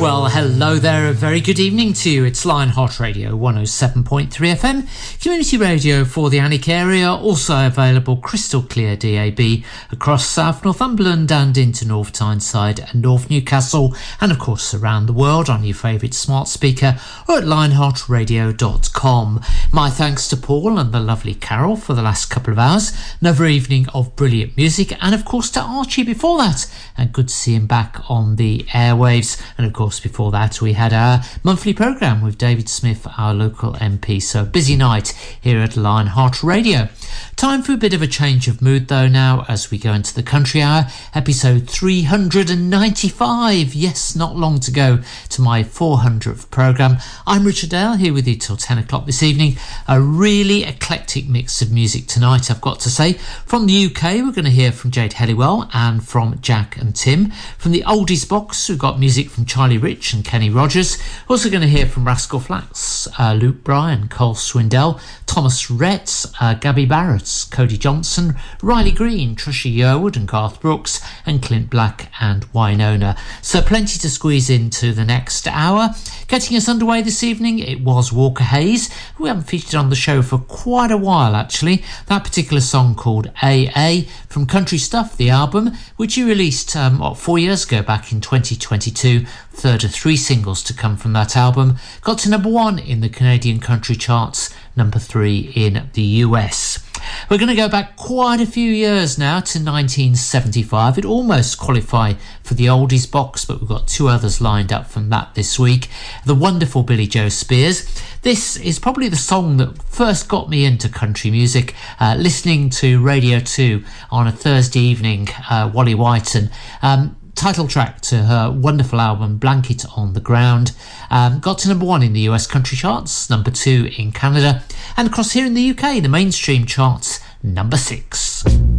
Well, hello there, a very good evening to you. It's Lionheart Radio 107.3 FM, community radio for the Alnwick area, also available crystal clear DAB across South Northumberland and into North Tyneside and North Newcastle, and of course around the world on your favourite smart speaker or at lionheartradio.com. My thanks to Paul and the lovely Carol for the last couple of hours, another evening of brilliant music, and of course to Archie before that, and good to see him back on the airwaves. And of course before that we had our monthly programme with David Smith, our local MP. So a busy night here at Lionheart Radio. Time for a bit of a change of mood though now as we go into the Country Hour, episode 395. Yes, not long to go to my 400th programme. I'm Richard Dale here with you till 10 o'clock this evening. A really eclectic mix of music tonight, I've got to say. From the UK we're going to hear from Jade Helliwell and from Jack and Tim. From the Oldies box we've got music from Charlie Rich and Kenny Rogers. Also going to hear from Rascal Flatts, Luke Bryan, Cole Swindell, Thomas Rhett, Gabby Barrett, Cody Johnson, Riley Green, Trisha Yearwood and Garth Brooks, and Clint Black and Wynonna. So plenty to squeeze into the next hour. Getting us underway this evening, it was Walker Hayes, who we haven't featured on the show for quite a while actually. That particular song called AA from Country Stuff, the album, which he released 4 years ago, back in 2022. Third of 3 singles to come from that album. Got to number 1 in the Canadian country charts, number 3 in the US. We're going to go back quite a few years now to 1975. It almost qualified for the Oldies box, but we've got 2 others lined up from that this week. The wonderful Billy Joe Spears. This is probably the song that first got me into country music, listening to Radio 2 on a Thursday evening, Wally Whiten. Title track to her wonderful album Blanket on the Ground. Got to number 1 in the US country charts, number 2 in Canada, and across here in the UK, the mainstream charts, number 6.